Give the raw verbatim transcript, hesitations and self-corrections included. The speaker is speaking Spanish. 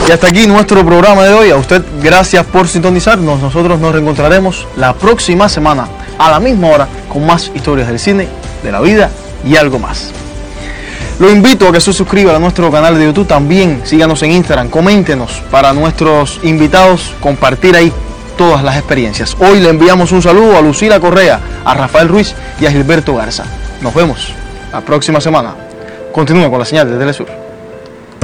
Y hasta aquí nuestro programa de hoy. A usted, gracias por sintonizarnos. Nosotros nos reencontraremos la próxima semana a la misma hora con más historias del cine, de la vida y algo más. Lo invito a que se suscriba a nuestro canal de YouTube. También síganos en Instagram, coméntenos para nuestros invitados, compartir ahí todas las experiencias. Hoy le enviamos un saludo a Lucila Correa, a Rafael Ruiz y a Gilberto Garza. Nos vemos la próxima semana. Continúe con la señal de Telesur.